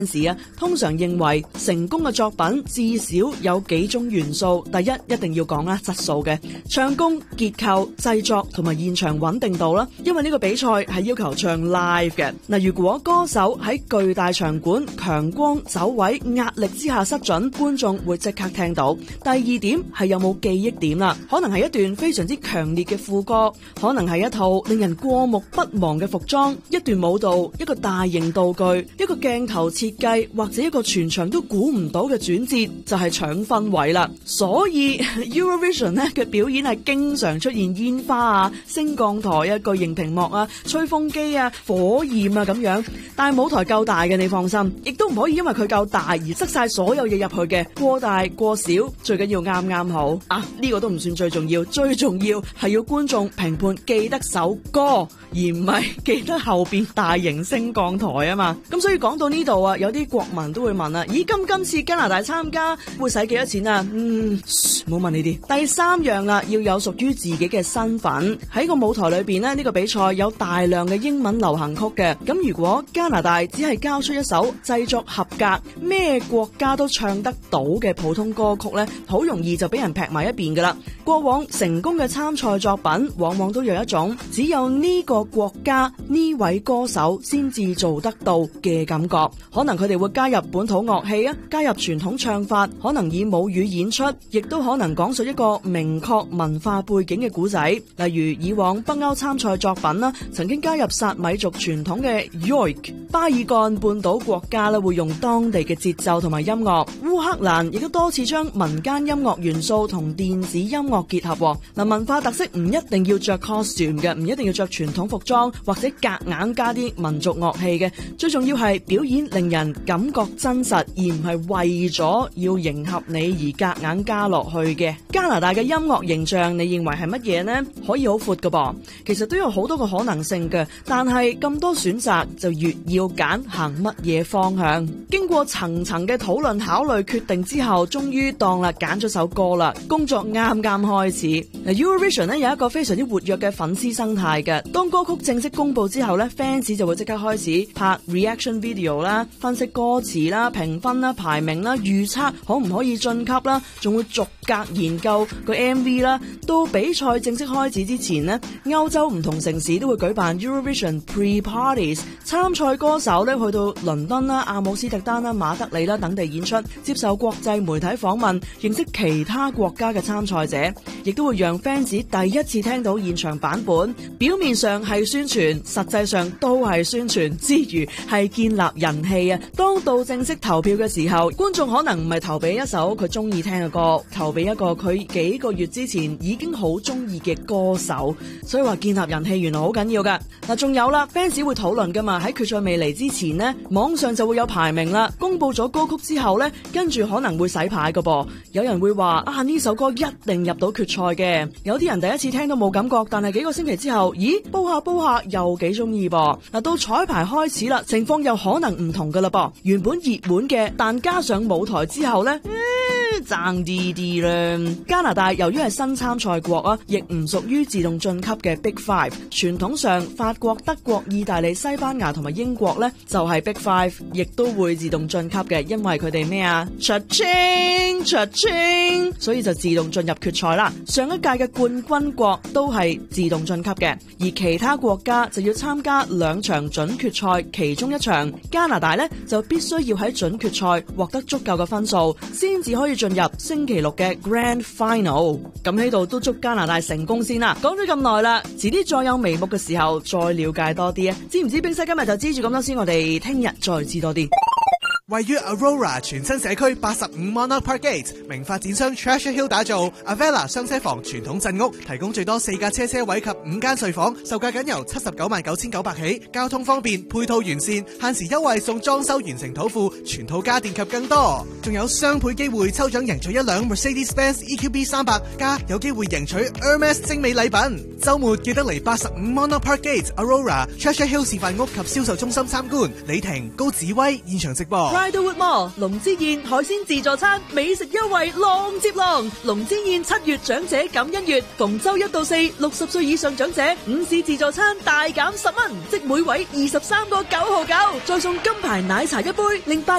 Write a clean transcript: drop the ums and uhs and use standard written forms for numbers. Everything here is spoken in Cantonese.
時啊，通常認為成功嘅作品至少有幾種元素。第一，一定要講啦，質素嘅唱功、結構、製作同埋現場穩定度啦。因為呢個比賽係要求唱 live 嘅。嗱，如果歌手喺巨大場館、強光、走位、壓力之下失準，觀眾會即刻聽到。第二點係有冇記憶點啦，可能係一段非常之強烈嘅副歌，可能係一套令人過目不忘嘅服裝，一段舞蹈，一個大型道具，一個鏡頭設計，或者一個全場都估唔到嘅轉折，就係搶分位啦。所以 Eurovision 咧嘅表演係經常出現煙花啊、升降台啊、巨型屏幕啊、吹風機啊、火焰啊咁樣。但係舞台夠大嘅，你放心，亦都唔可以因為佢夠大而塞晒所有嘢入去嘅，過大過少，最緊要啱啱好啊！呢個都唔算最重要，最重要係要觀眾評判記得首歌，而唔係記得後邊大型升降台啊嘛。咁所以講到呢度啊，有啲國民都會問啊，咦，今次加拿大參加會使幾多錢啊？唔好問呢啲。第三樣啦，要有屬於自己嘅身份。喺個舞台裏邊呢，呢個比賽有大量嘅英文流行曲嘅。咁如果加拿大只係交出一首製作合格、咩國家都唱得到嘅普通歌曲呢，好容易就俾人劈埋一邊噶啦。過往成功嘅參賽作品，往往都有一種只有呢個國家呢位歌手先至做得到嘅感覺。可能佢哋會加入本土樂器啊，加入傳統唱法，可能以母語演出，亦都可能講述一個明確文化背景嘅故仔。例如以往北歐參賽作品啦，曾經加入薩米族傳統嘅 Yoik， 巴爾幹半島國家咧會用當地嘅節奏同埋音樂。烏克蘭亦都多次將民間音樂元素同電子音樂結合。嗱，文化特色唔一定要着 costume 嘅，唔一定要着傳統服裝，或者夾硬加啲民族樂器嘅。最重要係表演令人感覺真實，而唔係為咗要迎合你而夾硬加落去嘅。加拿大嘅音樂形象，你認為係乜嘢呢？可以好闊㗎噃，其實都有好多個可能性嘅。但係咁多選擇，就越要揀行乜嘢方向。經過層層嘅討論、考慮、決定之後，終於當啦揀咗首歌啦。工作啱啱開始。Eurovision 咧有一個非常之活躍嘅粉絲生態嘅。當歌曲正式公布之後咧 ，fans 就會即刻開始拍 reaction video 啦，分析歌詞啦、評分啦、排名啦、預測可唔可以晉級啦，仲會逐格研究個 MV 啦。到比賽正式開始之前呢，歐洲唔同城市都會舉辦 Eurovision pre-parties， 參賽歌手咧去到倫敦啦、阿姆斯特丹啦、馬德里啦等地演出，接受國際媒體訪問，認識其他國家嘅參賽者，亦都會讓 fans 第一次聽到現場版本。表面上係宣傳，實際上都係宣傳之餘係建立人氣啊！當到正式投票嘅時候，觀眾可能唔係投俾一首佢中意聽嘅歌，投俾一個佢幾個月之前已經好中意嘅歌手。所以話建立人氣原來好緊要噶。嗱，仲有啦 ，fans 會討論噶嘛？喺決賽未嚟之前呢，網上就會有排名啦。公布咗歌曲之後呢，跟住可能會洗牌噶噃。有人會話啊，呢首歌一定入到決賽嘅。有啲人第一次聽都冇感覺，但係幾個星期之後，咦，煲下煲下又幾中意噃。嗱，到彩排開始啦，情況又可能唔同噶啦噃。原本熱門嘅，但加上舞台之後呢，爭啲啲啦。加拿大由於係新參賽國啊，亦唔屬於自動晉級嘅 Big Five。傳統上，法國、德國、意大利、西班牙同埋英國呢，就係 Big Five， 亦都會自動晉級嘅，因為佢哋咩啊？cha-ching，所以就自動進入決賽啦。上一屆嘅冠軍國都係自動晉級嘅，而其他國家就要參加2場準決賽，其中一場加拿大呢，就必須要喺準決賽獲得足夠嘅分數，先至可以進入星期六嘅 Grand Final。咁喺度都祝加拿大成功先啦。講咗咁耐啦，遲啲再有眉目嘅時候再了解多啲啊！知唔知冰西今日就知住咁多先，我哋聽日再知多啲。 位於 Aurora 全新社區85 Monarch Park Gate， 名發展商 Treasure Hill 打造 Avella 雙車房傳統鎮屋，提供最多4架車位及5間睡房，售價僅由799900起，交通方便，配套完善，限時優惠送裝修完成土庫、全套家電及更多，仲有雙倍機會抽獎贏取一輛 Mercedes-Benz EQB 300，加有機會贏取 Hermes 精美禮品。週末記得嚟85 Monarch Park Gate Aurora Treasure Hill 示範屋及銷售中心參觀。李婷、高子威現場直播。 Riderwood Mall 龍之宴海鮮自助餐美食優惠浪接浪，龍之宴7月長者感恩月，逢周1到4 60歲以上長者午市自助餐大減10蚊，即每位23個9毫9，再送金牌奶茶一杯，令